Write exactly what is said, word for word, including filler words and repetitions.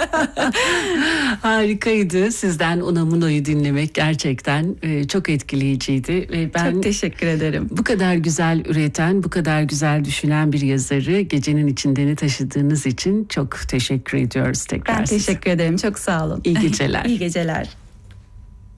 Harikaydı. Sizden Unamuno'yu dinlemek gerçekten e, çok etkileyiciydi. Ve ben çok teşekkür ederim. Bu kadar güzel üreten, bu kadar güzel düşünen bir yazarı gecenin içindeni taşıdığınız için çok teşekkür ediyoruz tekrar. Ben teşekkür ederim. Çok sağ olun. İyi geceler. İyi geceler.